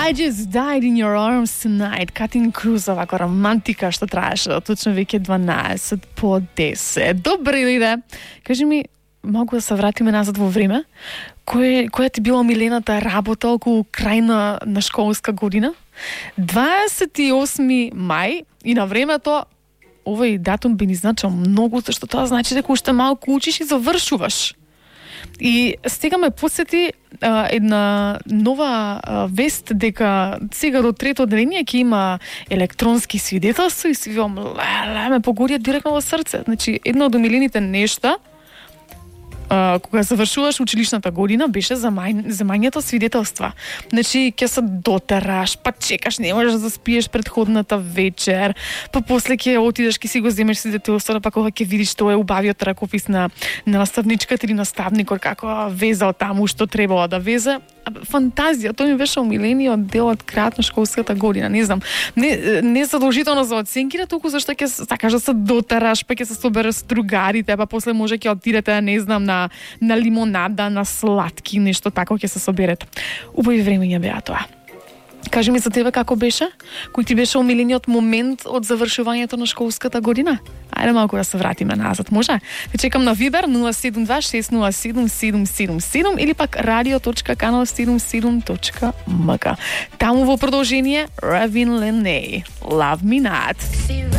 I just died in your arms tonight. Cutting Cruise, овако романтика што траеше точно веќе 12 по 10. Добри лиде. Кажи ми, могу да се вратиме назад во време? Која ти била омилената работа околу крај на школска година? 28 мај и на времето овој датум би ни значил многу, зашто тоа значи дека уште малку учиш и завршуваш. И сега ме посети една нова вест дека сега до трето одделение ќе има електронски свидетелства и си виам, ме погодија директно во срце. Значи, едно од омилените нешта кога завршуваш училишната година беше земањето свидетелства. Значи, ќе се дотераш, па чекаш, не можеш да заспиеш предходната вечер, па после ќе отидеш, ќе си го земеш свидетелството, па кога ќе видиш тоа е убавиот ракопис на наставничката или наставникот како везал таму што требало да везе. Фантазија, тоа ми беше омилениот дел од крајот на школската година. Не знам, не задолжително за оценките, толку зашто ќе сакаш да се дотераш, па ќе се собереш с другарите, па после може ќе отидете, не знам, на лимонада, на сладки, нешто тако ќе се соберете. Убави времења беа тоа. Кажи ми за тебе како беше? Кој ти беше омилениот момент од завршувањето на школската година? Ајде малку да се вратиме назад, може? Те чекам на Viber 072-607-777 или пак radio.canal77.mk. Таму во продолжение Ravin Lenae, Love Me Not.